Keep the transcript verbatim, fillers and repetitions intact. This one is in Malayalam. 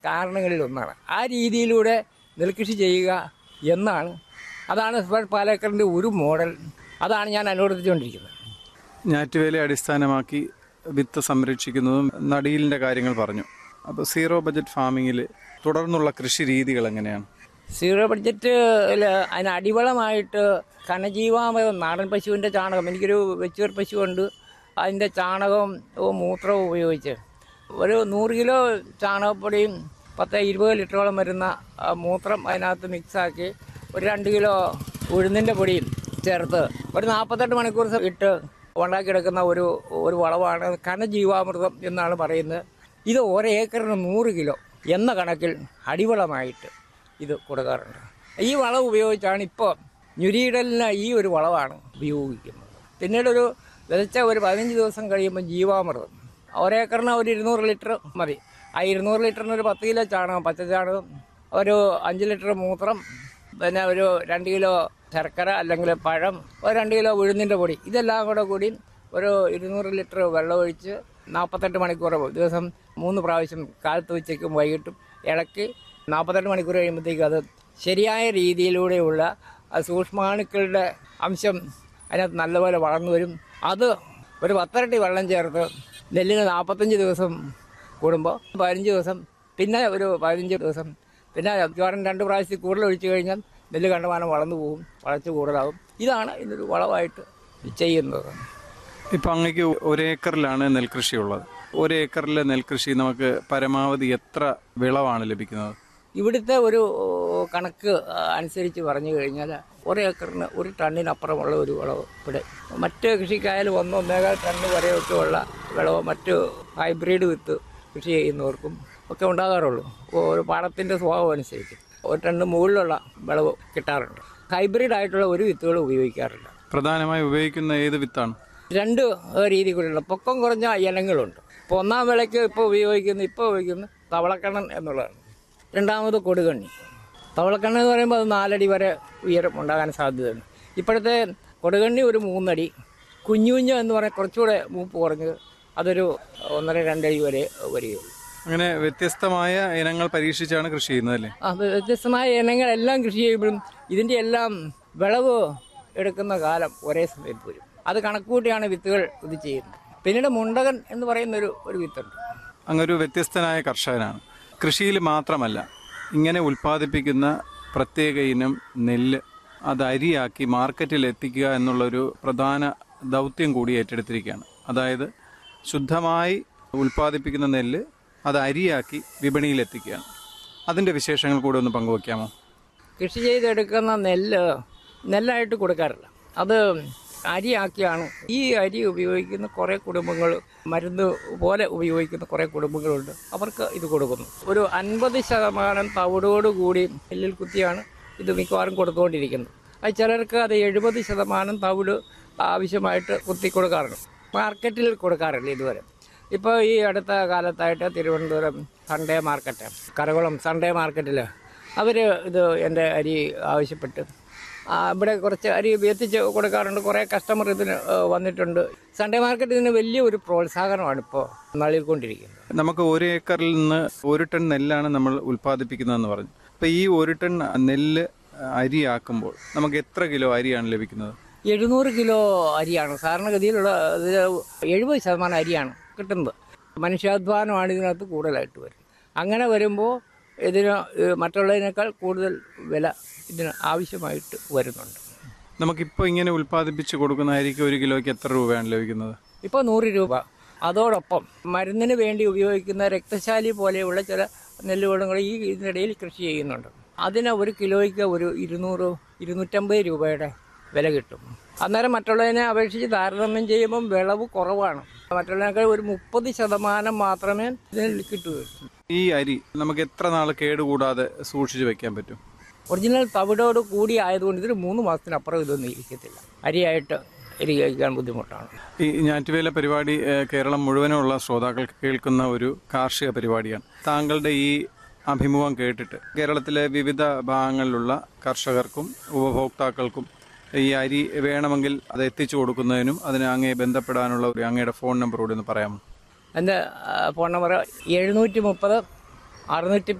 കാരണങ്ങളിൽ ഒന്നാണ്. ആ രീതിയിലൂടെ നെൽകൃഷി ചെയ്യുക എന്നാണ്. അതാണ് ഇപ്പോൾ പാലേക്കറിൻ്റെ ഒരു മോഡൽ. അതാണ് ഞാൻ അനുവർത്തിച്ചുകൊണ്ടിരിക്കുന്നത്. ഞാറ്റുവേലയെ അടിസ്ഥാനമാക്കി വിത്ത് സംരക്ഷിക്കുന്നതും നടീലിൻ്റെ കാര്യങ്ങൾ പറഞ്ഞു. അപ്പോൾ സീറോ ബജറ്റ് ഫാമിങ്ങിൽ തുടർന്നുള്ള കൃഷി രീതികൾ എങ്ങനെയാണ്? സീറോ ബഡ്ജറ്റിൽ അതിന് അടിവളമായിട്ട് ഘനജീവാമൃതം, നാടൻ പശുവിൻ്റെ ചാണകം, എനിക്കൊരു വെച്ചൂർ പശുവുണ്ട്, അതിൻ്റെ ചാണകവും മൂത്രവും ഉപയോഗിച്ച് ഒരു നൂറ് കിലോ ചാണകപ്പൊടിയും പത്ത് ഇരുപത് ലിറ്ററോളം വരുന്ന മൂത്രം അതിനകത്ത് മിക്സാക്കി ഒരു രണ്ട് കിലോ ഉഴുന്നിൻ്റെ പൊടിയും ചേർത്ത് ഒരു നാൽപ്പത്തെട്ട് മണിക്കൂർ ഇട്ട് ഉണ്ടാക്കിയെടുക്കുന്ന ഒരു ഒരു വളമാണ് ഘനജീവാമൃതം എന്നാണ് പറയുന്നത്. ഇത് ഒരേക്കറിന് നൂറ് കിലോ എന്ന കണക്കിൽ അടിവളമായിട്ട് ഇത് കൊടുക്കാറുണ്ട്. ഈ വളം ഉപയോഗിച്ചാണ് ഇപ്പോൾ ഞുരിയിടലിന് ഈ ഒരു വളമാണ് ഉപയോഗിക്കുന്നത്. പിന്നീടൊരു വിതച്ച ഒരു പതിനഞ്ച് ദിവസം കഴിയുമ്പോൾ ജീവാമൃതം ഒരേക്കറിന് ഒരു ഇരുന്നൂറ് ലിറ്റർ മതി. ആ ഇരുന്നൂറ് ലിറ്ററിന് ഒരു പത്ത് കിലോ ചാണകം, പച്ച ചാണകം, ഒരു അഞ്ച് ലിറ്റർ മൂത്രം, പിന്നെ ഒരു രണ്ട് കിലോ ശർക്കര അല്ലെങ്കിൽ പഴം, ഒരു രണ്ട് കിലോ ഉഴുന്നിൻ്റെ പൊടി, ഇതെല്ലാം കൂടെ കൂടി ഒരു ഇരുന്നൂറ് ലിറ്റർ വെള്ളമൊഴിച്ച് നാൽപ്പത്തെട്ട് മണിക്കൂർ ദിവസം മൂന്ന് പ്രാവശ്യം കാലത്ത് ഉച്ചയ്ക്കും വൈകിട്ടും ഇളക്കി നാൽപ്പത്തെട്ട് മണിക്കൂർ കഴിയുമ്പോഴത്തേക്കും അത് ശരിയായ രീതിയിലൂടെയുള്ള സൂക്ഷ്മാണുക്കളുടെ അംശം അതിനകത്ത് നല്ലപോലെ വളർന്നു വരും. അത് ഒരു പത്തരട്ടി വെള്ളം ചേർത്ത് നെല്ലിന് നാൽപ്പത്തഞ്ച് ദിവസം കൂടുമ്പോൾ പതിനഞ്ച് ദിവസം, പിന്നെ ഒരു പതിനഞ്ച് ദിവസം, പിന്നെ മിക്കവാറും രണ്ട് പ്രാവശ്യത്തിൽ കൂടുതൽ ഒഴിച്ചു കഴിഞ്ഞാൽ നെല്ല് കണ്ടമാനം വളർന്നു പോകും, വളർച്ച കൂടുതലാകും. ഇതാണ് ഇതൊരു വളമായിട്ട് ചെയ്യുന്നത്. ഇപ്പം അങ്ങേക്ക് ഒരേക്കറിലാണ് നെൽകൃഷി ഉള്ളത്. ഒരേക്കറിലെ നെൽകൃഷി നമുക്ക് പരമാവധി എത്ര വിളവാണ് ലഭിക്കുന്നത്? ഇവിടുത്തെ ഒരു കണക്ക് അനുസരിച്ച് പറഞ്ഞു കഴിഞ്ഞാൽ ഒരേക്കറിന് ഒരു ടണ്ണിനപ്പുറമുള്ള ഒരു വിളവ് ഇവിടെ. മറ്റ് കൃഷിക്കായാലും ഒന്ന് ഒന്നേകാൽ ടണ്ണ് വരെയൊക്കെ ഉള്ള വിളവ് മറ്റ് ഹൈബ്രിഡ് വിത്ത് കൃഷി ചെയ്യുന്നവർക്കും ഒക്കെ ഉണ്ടാകാറുള്ളൂ. ഒരു പാടത്തിൻ്റെ സ്വഭാവം അനുസരിച്ച് ഒരു ടണ്ണ് മുകളിലുള്ള വിളവ് കിട്ടാറുണ്ട്. ഹൈബ്രിഡ് ആയിട്ടുള്ള ഒരു വിത്തുകൾ ഉപയോഗിക്കാറില്ല. പ്രധാനമായി ഉപയോഗിക്കുന്ന ഏത് വിത്താണ്? രണ്ട് രീതികളുണ്ട്. പൊക്കം കുറഞ്ഞ ഇനങ്ങളുണ്ട്. ഇപ്പോൾ ഒന്നാം വിളയ്ക്ക് ഇപ്പോൾ ഉപയോഗിക്കുന്ന ഇപ്പോൾ ഉപയോഗിക്കുന്ന തവളക്കണ്ണൻ എന്നുള്ളതാണ്. രണ്ടാമത് കൊടുകണ്ണി. തവളക്കണ്ണൻ എന്ന് പറയുമ്പോൾ അത് നാലടി വരെ ഉയരം ഉണ്ടാകാൻ സാധ്യതയുണ്ട്. ഇപ്പോഴത്തെ കൊടുകണ്ണി ഒരു മൂന്നടി, കുഞ്ഞു കുഞ്ഞു എന്ന് പറഞ്ഞാൽ കുറച്ചുകൂടെ മൂപ്പ് കുറഞ്ഞത് അതൊരു ഒന്നര രണ്ടടി വരെ വരികയുള്ളൂ. അങ്ങനെ വ്യത്യസ്തമായ ഇനങ്ങൾ പരീക്ഷിച്ചാണ് കൃഷി ചെയ്യുന്നത് അല്ലേ? ആ, വ്യത്യസ്തമായ ഇനങ്ങളെല്ലാം കൃഷി ചെയ്യുമ്പോഴും ഇതിൻ്റെ എല്ലാം വിളവ് എടുക്കുന്ന കാലം ഒരേ സമയത്ത് വരും. അത് കണക്കുകൂട്ടിയാണ് വിത്തുകൾ ഇത് ചെയ്യുന്നത്. പിന്നീട് മുണ്ടകൻ എന്ന് പറയുന്നൊരു ഒരു വിത്തുണ്ട്. അങ്ങൊരു വ്യത്യസ്തനായ കർഷകനാണ്. കൃഷിയിൽ മാത്രമല്ല, ഇങ്ങനെ ഉൽപ്പാദിപ്പിക്കുന്ന പ്രത്യേക ഇനം നെല്ല് അത് അരിയാക്കി മാർക്കറ്റിൽ എത്തിക്കുക എന്നുള്ളൊരു പ്രധാന ദൗത്യം കൂടി ഏറ്റെടുത്തിരിക്കുകയാണ്. അതായത് ശുദ്ധമായി ഉൽപ്പാദിപ്പിക്കുന്ന നെല്ല് അത് അരിയാക്കി വിപണിയിൽ എത്തിക്കുകയാണ്. അതിൻ്റെ വിശേഷങ്ങൾ കൂടെ ഒന്ന് പങ്കുവയ്ക്കാമോ? കൃഷി ചെയ്തെടുക്കുന്ന നെല്ല് നെല്ലായിട്ട് കൊടുക്കാറില്ല, അത് അരിയാക്കിയാണ്. ഈ അരി ഉപയോഗിക്കുന്ന കുറേ കുടുംബങ്ങൾ, മരുന്ന് പോലെ ഉപയോഗിക്കുന്ന കുറേ കുടുംബങ്ങളുണ്ട്. അവർക്ക് ഇത് കൊടുക്കുന്നു. ഒരു അൻപത് ശതമാനം തവിടോടുകൂടി നെല്ലിൽ കുത്തിയാണ് ഇത് മിക്കവാറും കൊടുത്തുകൊണ്ടിരിക്കുന്നത്. അത് ചിലർക്ക് അത് എഴുപത് ശതമാനം തവിട് ആവശ്യമായിട്ട് കുത്തി കൊടുക്കാറുണ്ട്. മാർക്കറ്റിൽ കൊടുക്കാറില്ല ഇതുവരെ. ഇപ്പോൾ ഈ അടുത്ത കാലത്തായിട്ട് Thiruvananthapuram Sunday market, Karakulam Sunday മാർക്കറ്റിൽ അവർ ഇത് എൻ്റെ അരി ആവശ്യപ്പെട്ട് ഇവിടെ കുറച്ച് അരി എത്തിച്ച് കൊടുക്കാറുണ്ട്. കുറേ കസ്റ്റമർ ഇതിന് വന്നിട്ടുണ്ട്. സൺഡേ മാർക്കറ്റ് ഇതിന് വലിയ ഒരു പ്രോത്സാഹനമാണ് ഇപ്പോൾ നൽകിക്കൊണ്ടിരിക്കുന്നത്. നമുക്ക് ഒരു ഏക്കറിൽ നിന്ന് ഒരു ടൺ നെല്ലാണ് നമ്മൾ ഉൽപ്പാദിപ്പിക്കുന്നതെന്ന് പറഞ്ഞു. അപ്പോൾ ഈ ഒരു ടൺ നെല്ല് അരിയാക്കുമ്പോൾ നമുക്ക് എത്ര കിലോ അരിയാണ് ലഭിക്കുന്നത്? എഴുന്നൂറ് കിലോ അരിയാണ് സാധാരണഗതിയിലുള്ള. എഴുപത് ശതമാനം അരിയാണ് കിട്ടുന്നത്. മനുഷ്യാധ്വാനമാണ് ഇതിനകത്ത് കൂടുതലായിട്ട് വരുന്നത്. അങ്ങനെ വരുമ്പോൾ ഇതിന് മറ്റുള്ളതിനേക്കാൾ കൂടുതൽ വില ഇതിന് ആവശ്യമായിട്ട് വരുന്നുണ്ട്. നമുക്കിപ്പോൾ ഇങ്ങനെ ഉൽപ്പാദിപ്പിച്ച് കൊടുക്കുന്ന അരിക്ക് ഒരു കിലോയ്ക്ക് എത്ര രൂപയാണ് ലഭിക്കുന്നത്? ഇപ്പോൾ നൂറ് രൂപ. അതോടൊപ്പം മരുന്നിന് വേണ്ടി ഉപയോഗിക്കുന്ന രക്തശാലി പോലെയുള്ള ചില നെല്ലുകുളങ്ങൾ ഈ ഇതിനിടയിൽ കൃഷി ചെയ്യുന്നുണ്ട്. അതിന് ഒരു കിലോയ്ക്ക് ഒരു ഇരുന്നൂറ് ഇരുന്നൂറ്റമ്പത് രൂപയുടെ വില കിട്ടും. അന്നേരം മറ്റുള്ളതിനെ അപേക്ഷിച്ച് താരതമ്യം ചെയ്യുമ്പം വിളവ് കുറവാണ്. മറ്റുള്ളതിനേക്കാൾ ഒരു മുപ്പത് ശതമാനം മാത്രമേ ഇതിന് കിട്ടുകയുള്ളൂ. ഈ അരി നമുക്ക് എത്ര നാൾ കേടുകൂടാതെ സൂക്ഷിച്ച് വെക്കാൻ പറ്റും? ഒറിജിനൽ തവിടോട് കൂടി ആയതുകൊണ്ട് ഇതിന് മൂന്ന് മാസത്തിനപ്പുറം ഇതൊന്നും ഇരിക്കത്തില്ല. അരിയായിട്ട് അരി കഴിക്കാൻ ബുദ്ധിമുട്ടാണ്. ഈ ഞാറ്റുവേല പരിപാടി കേരളം മുഴുവനുള്ള ശ്രോതാക്കൾ കേൾക്കുന്ന ഒരു കാർഷിക പരിപാടിയാണ്. താങ്കളുടെ ഈ അഭിമുഖം കേട്ടിട്ട് കേരളത്തിലെ വിവിധ ഭാഗങ്ങളിലുള്ള കർഷകർക്കും ഉപഭോക്താക്കൾക്കും ഈ അരി വേണമെങ്കിൽ അത് എത്തിച്ചു കൊടുക്കുന്നതിനും അതിന് അങ്ങേ ബന്ധപ്പെടാനുള്ള ഒരു അങ്ങയുടെ ഫോൺ നമ്പർ കൂടി ഒന്ന് പറയാമോ? എൻ്റെ ഫോൺ നമ്പർ എഴുന്നൂറ്റി മുപ്പത് അറുന്നൂറ്റി